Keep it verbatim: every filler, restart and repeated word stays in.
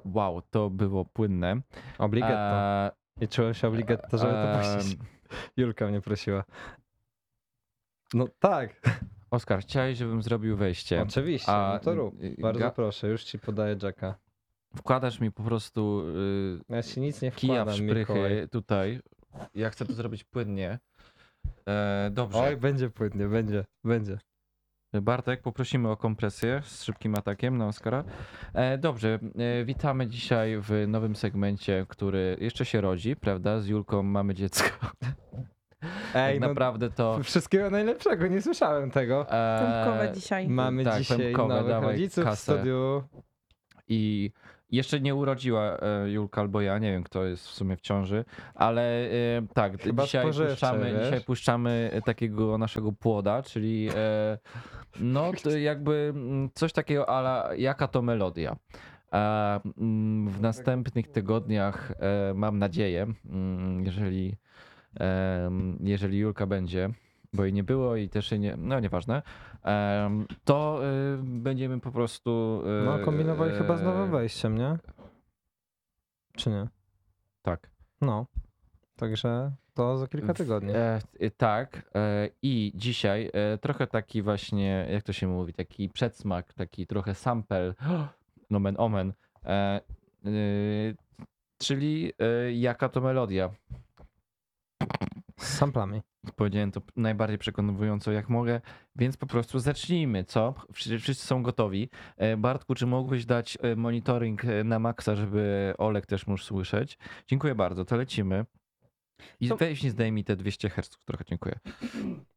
wow, to było płynne. Obligetto. E, I czułem się obligetto, żeby to em, puścić. Julka mnie prosiła. No tak, Oskar, chciałeś, żebym zrobił wejście. oczywiście, a, no to rób. y, Bardzo ga- proszę, już ci podaję Jacka. Wkładasz mi po prostu y, Ja ci nic nie kija w wkładam, szprychy Mikołaj. tutaj. Ja chcę to zrobić płynnie. E, dobrze. Oj, będzie płynnie, będzie, będzie. Bartek, poprosimy o kompresję z szybkim atakiem na Oskara. E, dobrze, e, witamy dzisiaj w nowym segmencie, który jeszcze się rodzi, prawda? Z Julką mamy dziecko. Ej, tak no naprawdę to... wszystkiego najlepszego, nie słyszałem tego. e, Pąbkowe dzisiaj. Mamy tak, dzisiaj pępkowe, nowych dawaj rodziców w kasę. studiu. I jeszcze nie urodziła e, Julka albo ja, nie wiem kto jest w sumie w ciąży, ale e, tak, Chyba dzisiaj spożywcze, puszczamy, wiesz? dzisiaj puszczamy takiego naszego płoda, czyli e, no to jakby mm, coś takiego ala jaka to melodia. A mm, w następnych tygodniach e, mam nadzieję, mm, jeżeli, e, jeżeli Julka będzie, bo jej nie było i też jej nie, no nieważne, em, to y, będziemy po prostu... y, No, kombinowali y, chyba z nowym wejściem, nie? Czy nie? Tak. No. Także to za kilka tygodni. E, y, tak. E, I dzisiaj e, trochę taki właśnie, jak to się mówi, taki przedsmak, taki trochę sample, nomen omen, e, y, czyli e, jaka to melodia. Z samplami. Powiedziałem to najbardziej przekonująco jak mogę, więc po prostu zacznijmy, co? Wszyscy wszyscy są gotowi. E, Bartku, czy mógłbyś dać e, monitoring e, na maksa, żeby Olek też mógł słyszeć? Dziękuję bardzo, to lecimy. I To- weź nie zdejmij te dwieście herców trochę, dziękuję.